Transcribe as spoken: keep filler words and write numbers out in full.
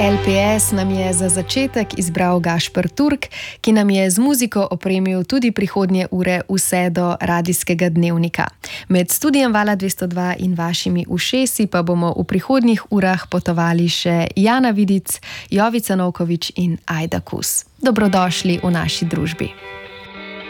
L P S nam je za začetek izbral Gašper Turk, ki nam je z muziko opremil tudi prihodnje ure vse do radijskega dnevnika. Med studijem Vala dvesto dva in vašimi ušesi pa bomo v prihodnjih urah potovali še Jana Vidic, Jovica Novković in Ajda Kus. Dobrodošli v naši družbi.